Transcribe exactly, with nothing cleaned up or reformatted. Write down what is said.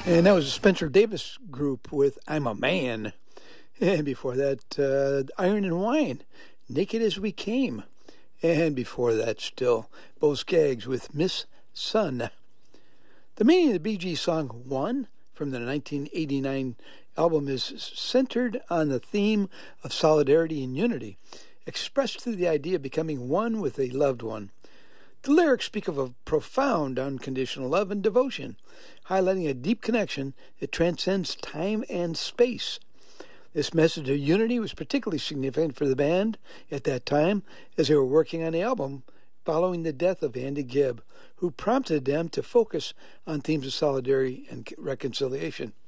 And that was a Spencer Davis group with I'm a Man. And before that, uh, Iron and Wine, Naked as We Came. And before that, still, Bo Skaggs with Miss Sun. The meaning of the Bee Gees song One from the nineteen eighty-nine album is centered on the theme of solidarity and unity, expressed through the idea of becoming one with a loved one. The lyrics speak of a profound unconditional love and devotion, highlighting a deep connection that transcends time and space. This message of unity was particularly significant for the band at that time as they were working on the album following the death of Andy Gibb, who prompted them to focus on themes of solidarity and reconciliation.